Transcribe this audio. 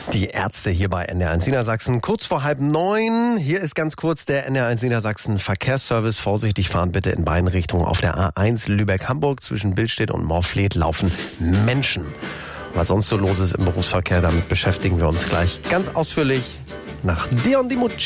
Die Ärzte hier bei NDR1 Niedersachsen. Kurz vor 8:30. Hier ist ganz kurz der NDR1 Niedersachsen Verkehrsservice. Vorsichtig fahren bitte in beiden Richtungen. Auf der A1 Lübeck-Hamburg zwischen Billstedt und Morfleet laufen Menschen. Was sonst so los ist im Berufsverkehr, damit beschäftigen wir uns gleich ganz ausführlich nach Dion Di Mucci.